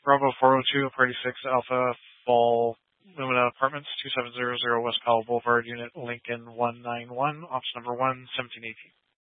Bravo 402, Party 6, Alpha, Fall, Lumina Apartments, 2700 West Powell Boulevard, Unit Lincoln 191, Office number 1, 1718.